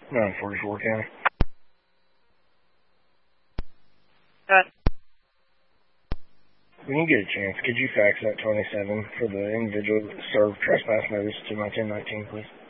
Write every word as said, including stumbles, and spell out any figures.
nine forty-four County. Uh, When you get a chance, could you fax that twenty-seven for the individual that served trespass notice to my ten nineteen, please?